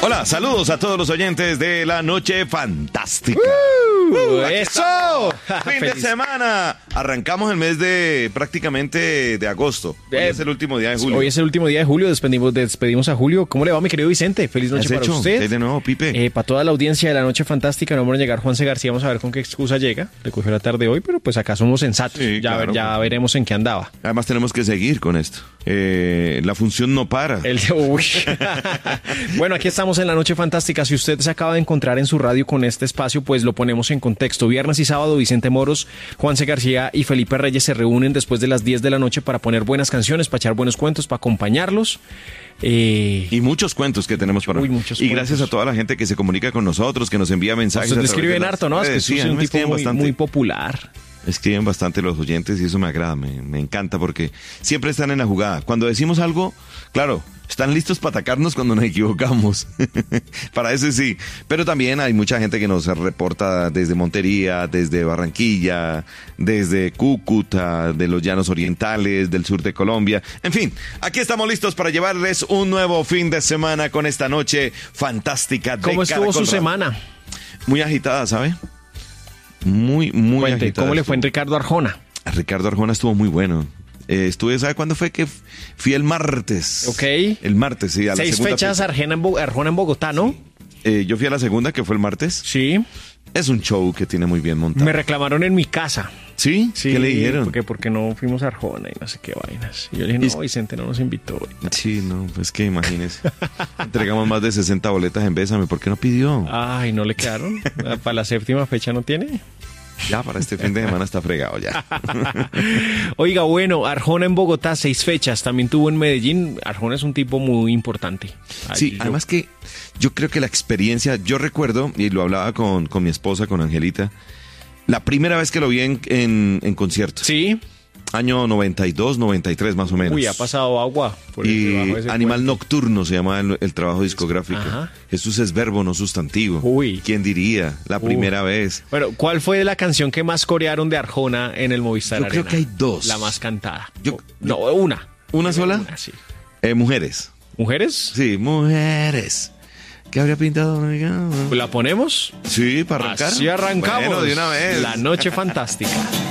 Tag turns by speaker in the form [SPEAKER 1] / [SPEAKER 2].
[SPEAKER 1] Hola, saludos a todos los oyentes de La Noche Fantástica.
[SPEAKER 2] ¡Eso!
[SPEAKER 1] Fin de semana. Arrancamos el mes prácticamente de agosto. Hoy es el último día de julio.
[SPEAKER 2] Hoy es el último día de julio, despedimos a Julio. ¿Cómo le va, mi querido Vicente? Feliz noche para usted.
[SPEAKER 1] ¿Qué hay de nuevo, Pipe?
[SPEAKER 2] Para toda la audiencia de La Noche Fantástica, no vamos a llegar Juanse García, vamos a ver con qué excusa llega. Le cogió la tarde hoy, pero pues acá somos sensatos.
[SPEAKER 1] Sí, claro,
[SPEAKER 2] ya veremos en qué andaba.
[SPEAKER 1] Además tenemos que seguir con esto. La función no para.
[SPEAKER 2] Bueno, aquí estamos en La Noche Fantástica. Si usted se acaba de encontrar en su radio con este espacio, pues lo ponemos en contexto. Viernes y sábado, Vicente Moros, Juanse García y Felipe Reyes se reúnen después de las 10 de la noche para poner buenas canciones, para echar buenos cuentos, para acompañarlos.
[SPEAKER 1] Y muchos cuentos que tenemos para...
[SPEAKER 2] muchos
[SPEAKER 1] y
[SPEAKER 2] cuentos.
[SPEAKER 1] Gracias a toda la gente que se comunica con nosotros, que nos envía mensajes.
[SPEAKER 2] Usted escribe en harto, ¿no? Es que
[SPEAKER 1] sí,
[SPEAKER 2] es un tipo muy popular.
[SPEAKER 1] Escriben bastante los oyentes y eso me agrada, me encanta porque siempre están en la jugada. Cuando decimos algo, claro, están listos para atacarnos cuando nos equivocamos. Para eso sí. Pero también hay mucha gente que nos reporta desde Montería, desde Barranquilla, desde Cúcuta, de los Llanos Orientales, del sur de Colombia. En fin, aquí estamos listos para llevarles un nuevo fin de semana con esta noche fantástica.
[SPEAKER 2] ¿Cómo estuvo su semana?
[SPEAKER 1] Muy agitada, ¿sabe? Muy
[SPEAKER 2] Cuente,
[SPEAKER 1] agitada.
[SPEAKER 2] ¿cómo le fue en Ricardo Arjona?
[SPEAKER 1] Ricardo Arjona estuvo muy bueno. ¿Sabe cuándo fue que fui el martes?
[SPEAKER 2] Ok.
[SPEAKER 1] El martes, sí. A la
[SPEAKER 2] 6
[SPEAKER 1] segunda
[SPEAKER 2] fechas Arjona en Bogotá, ¿no?
[SPEAKER 1] Yo fui a la segunda, que fue el martes.
[SPEAKER 2] Sí.
[SPEAKER 1] Es un show que tiene muy bien montado.
[SPEAKER 2] Me reclamaron en mi casa.
[SPEAKER 1] ¿Sí?
[SPEAKER 2] Sí,
[SPEAKER 1] ¿Qué le dijeron?
[SPEAKER 2] Porque no fuimos a Arjona y no sé qué vainas. Y yo le dije, no, Vicente no nos invitó.
[SPEAKER 1] Sí, no, pues que imagínese. Entregamos más de 60 boletas en Bésame. ¿Por qué no pidió?
[SPEAKER 2] Ay, ¿no le quedaron? ¿Para la séptima fecha no tiene?
[SPEAKER 1] Ya, para este fin de semana está fregado ya.
[SPEAKER 2] Oiga, bueno, Arjona en Bogotá, 6 fechas. También tuvo en Medellín. Arjona es un tipo muy importante.
[SPEAKER 1] Sí, además que yo creo que la experiencia, yo recuerdo, y lo hablaba con mi esposa, con Angelita, la primera vez que lo vi en concierto.
[SPEAKER 2] Sí.
[SPEAKER 1] Año 92, 93 más o menos.
[SPEAKER 2] Uy, ha pasado agua. Por
[SPEAKER 1] y Animal
[SPEAKER 2] puente.
[SPEAKER 1] Nocturno se llama el trabajo discográfico.
[SPEAKER 2] Ajá.
[SPEAKER 1] Jesús es verbo, no sustantivo.
[SPEAKER 2] Uy.
[SPEAKER 1] ¿Quién diría? La primera vez.
[SPEAKER 2] Bueno, ¿cuál fue la canción que más corearon de Arjona en el Movistar
[SPEAKER 1] Yo
[SPEAKER 2] Arena?
[SPEAKER 1] creo que hay dos.
[SPEAKER 2] La más cantada.
[SPEAKER 1] No,
[SPEAKER 2] una.
[SPEAKER 1] ¿Una sola?
[SPEAKER 2] Una, sí.
[SPEAKER 1] Mujeres.
[SPEAKER 2] ¿Mujeres?
[SPEAKER 1] Sí, mujeres. ¿Qué habría pintado?
[SPEAKER 2] ¿La ponemos?
[SPEAKER 1] Sí, para arrancar.
[SPEAKER 2] Así arrancamos.
[SPEAKER 1] Bueno, de una vez.
[SPEAKER 2] La Noche Fantástica.